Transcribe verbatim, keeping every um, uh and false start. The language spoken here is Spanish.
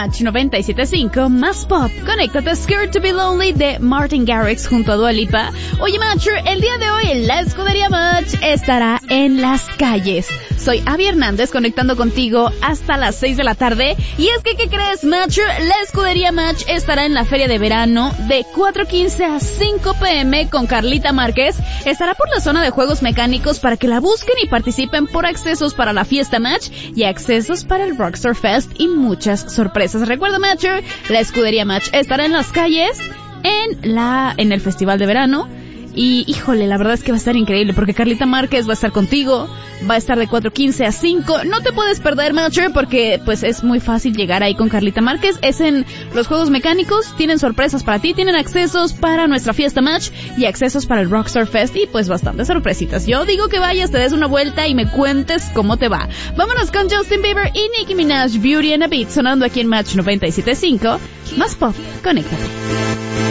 Match noventa y siete punto cinco, más pop. Conéctate, Scared to be Lonely de Martin Garrix junto a Dua Lipa. Oye, Matcher, el día de hoy la escudería Match estará en las calles. Soy Abby Hernández conectando contigo hasta las seis de la tarde. Y es que, ¿qué crees, Matcher? La escudería Match estará en la feria de verano de cuatro quince a cinco pm con Carlita Márquez. Estará por la zona de juegos mecánicos para que la busquen y participen por accesos para la fiesta Match y accesos para el Rockstar Fest y muchas sorpresas. Recuerda, Matcher, la escudería Match estará en las calles en la en el festival de verano. Y, híjole, la verdad es que va a estar increíble porque Carlita Márquez va a estar contigo, va a estar de cuatro quince a cinco. No te puedes perder, Matcher, porque pues es muy fácil llegar ahí con Carlita Márquez. Es en los juegos mecánicos, tienen sorpresas para ti, tienen accesos para nuestra fiesta Match y accesos para el Rockstar Fest y pues bastantes sorpresitas. Yo digo que vayas, te des una vuelta y me cuentes cómo te va. Vámonos con Justin Bieber y Nicki Minaj, Beauty and a Beat, sonando aquí en Match noventa y siete punto cinco. Más pop, conéctate.